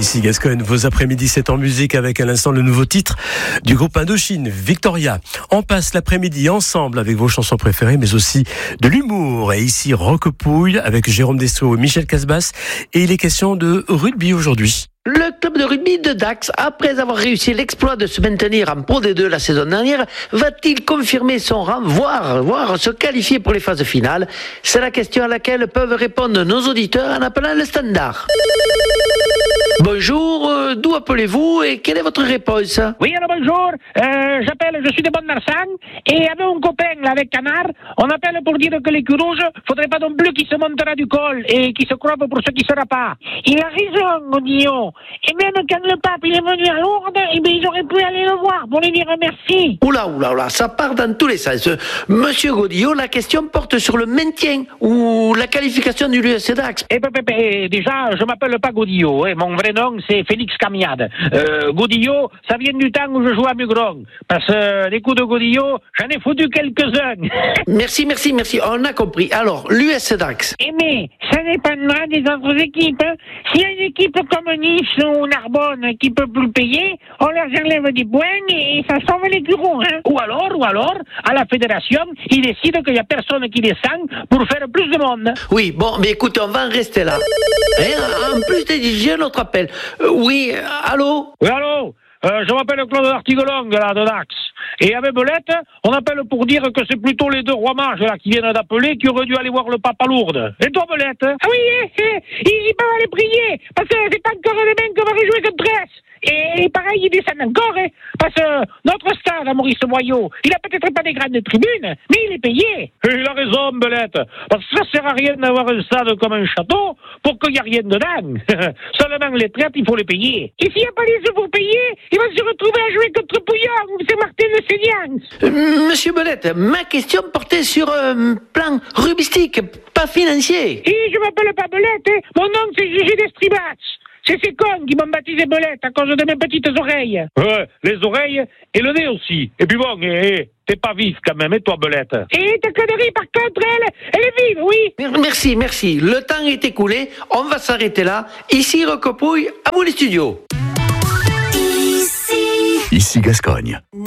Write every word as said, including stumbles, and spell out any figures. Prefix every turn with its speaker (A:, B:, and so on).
A: Ici Gascogne, vos après-midi c'est en musique avec à l'instant le nouveau titre du groupe Indochine, Victoria. On passe l'après-midi ensemble avec vos chansons préférées mais aussi de l'humour. Et ici Roquepouille avec Jérôme Destro et Michel Casbas. Et il est question de rugby aujourd'hui.
B: Le club de rugby de Dax, après avoir réussi l'exploit de se maintenir en Pro D deux la saison dernière, va-t-il confirmer son rang, voire, voire se qualifier pour les phases finales? C'est la question à laquelle peuvent répondre nos auditeurs en appelant le standard. Bonjour, euh, d'où appelez-vous et quelle est votre réponse?
C: Oui, alors bonjour, euh, j'appelle, je suis de Bonne-Marsan, et avec un copain, là, avec Canard, on appelle pour dire que les culs rouges, faudrait pas non plus qu'il se montera du col et qu'il se croie pour ce qui sera pas. Il a raison, Godillot. Et même quand le pape, il est venu à Lourdes, eh bien, ils auraient pu aller le voir pour lui dire merci.
B: Oula, oula, oula, ça part dans tous les sens. Monsieur Godillot, la question porte sur le maintien ou la qualification du l'U S C Dax.
C: Eh ben, ben, ben, déjà, je m'appelle pas Godillot, hein. Mon vrai nom, c'est Félix Camiade. Euh, Godillot, ça vient du temps où je jouais à Mugron. Parce que euh, les coups de Godillot, j'en ai foutu quelques-uns.
B: Merci, merci, merci, on a compris. Alors, l'U S C Dax.
C: Eh mais, ça dépendra des autres équipes. Hein. S'il y a une équipe comme Nice ou Narbonne qui peut plus payer, on leur enlève des points et ça sauve les bureaux. Hein. Ou alors, ou alors, à la fédération, ils décident qu'il n'y a personne qui descend pour faire plus de monde.
B: Oui, bon, mais écoute, on va en rester là. Et en plus, j'ai un autre appel. Euh, oui, euh, allô?
C: Oui, allô? Euh, je m'appelle Claude Artigelong, là, de Dax. Et avec Belette, on appelle pour dire que c'est plutôt les deux rois mages, là, qui viennent d'appeler, qui auraient dû aller voir le pape à Lourdes. Et toi, Belette? Ah oui, eh, eh, ils peuvent aller prier, parce que c'est pas encore demain qu'on va rejouer contre Grèce. Et, et pareil, ils descendent encore, hein, parce que notre stade à Maurice Moyau, il a peut-être pas des grandes tribunes, mais il est payé. Et il a raison, Belette, parce que ça sert à rien d'avoir un stade comme un château pour qu'il n'y a rien dedans. Seulement les traites, il faut les payer. Et s'il n'y a pas les œufs pour payer, il va se retrouver à jouer contre Pouillon ou c'est Martin de Séniance.
B: Euh, Monsieur Belette, ma question portait sur un euh, plan rubistique, pas financier.
C: Et je m'appelle pas Belette, hein. Mon nom c'est Gégé d'Estribats. C'est ces cons qui m'ont baptisé Belette à cause de mes petites oreilles. Ouais, les oreilles et le nez aussi. Et puis bon, eh, eh, t'es pas vif quand même, et toi, Belette? Et ta connerie, par contre, elle, elle est vive, oui.
B: Merci, merci. Le temps est écoulé. On va s'arrêter là. Ici, Roquepouille, à vous les studios.
D: Ici, Ici Gascogne.